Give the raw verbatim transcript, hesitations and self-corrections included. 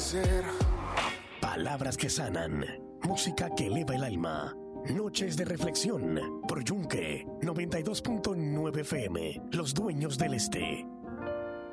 ser. Palabras que sanan, música que eleva el alma. Noches de reflexión por Yunque noventa y dos punto nueve F M, los dueños del este.